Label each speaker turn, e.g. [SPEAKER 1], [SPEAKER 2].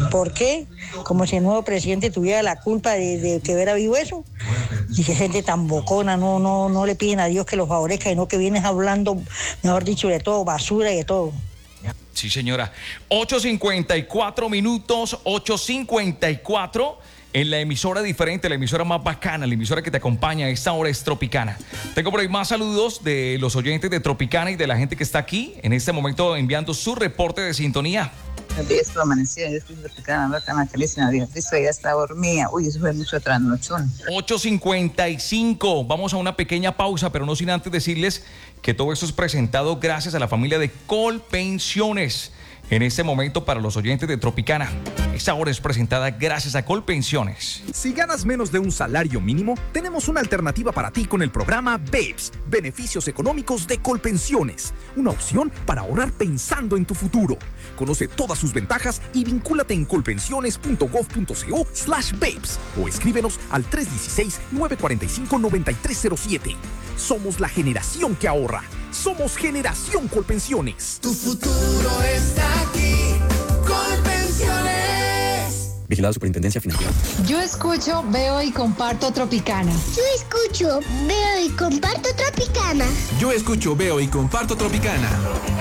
[SPEAKER 1] ¿Por qué? Como si el nuevo presidente tuviera la culpa de que hubiera habido eso. Y que gente tan bocona, no le piden a Dios que los favorezca, sino que vienes hablando, mejor dicho, de todo, basura y de todo.
[SPEAKER 2] Sí, señora. 8:54 minutos, 8:54 en la emisora diferente, la emisora más bacana, la emisora que te acompaña a esta hora es Tropicana. Tengo por ahí más saludos de los oyentes de Tropicana y de la gente que está aquí en este momento enviando su reporte de sintonía.
[SPEAKER 3] El día estuvo amanecida, yo estoy Tropicana, bacana, felicidad, Beatriz, ya está dormida. Uy, eso fue mucho trasnochón.
[SPEAKER 2] 8:55. Vamos a una pequeña pausa, pero no sin antes decirles que todo esto es presentado gracias a la familia de Colpensiones. En este momento, para los oyentes de Tropicana, esta hora es presentada gracias a Colpensiones.
[SPEAKER 4] Si ganas menos de un salario mínimo, tenemos una alternativa para ti con el programa BEPS, Beneficios Económicos de Colpensiones. Una opción para ahorrar pensando en tu futuro. Conoce todas sus ventajas y vincúlate en colpensiones.gov.co/BEPS o escríbenos al 316-945-9307. Somos la generación que ahorra. Somos Generación Colpensiones.
[SPEAKER 5] Tu futuro está aquí. Colpensiones.
[SPEAKER 6] Vigilado Superintendencia Financiera.
[SPEAKER 7] Yo escucho, veo y comparto Tropicana.
[SPEAKER 8] Yo escucho, veo y comparto Tropicana.
[SPEAKER 5] Yo escucho, veo y comparto Tropicana.